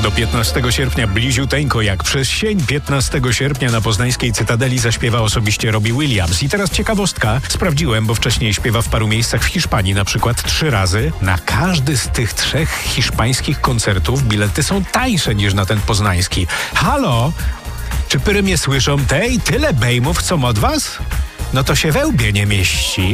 Do 15 sierpnia bliziuteńko jak przez sień. 15 sierpnia na poznańskiej Cytadeli zaśpiewa osobiście Robbie Williams. I teraz ciekawostka. Sprawdziłem, bo wcześniej śpiewa w paru miejscach w Hiszpanii, na przykład 3 razy. Na każdy z tych 3 hiszpańskich koncertów bilety są tańsze niż na ten poznański. Halo? Czy pyry mnie słyszą? Tyle bejmów, co od was? No to się we łbie nie mieści.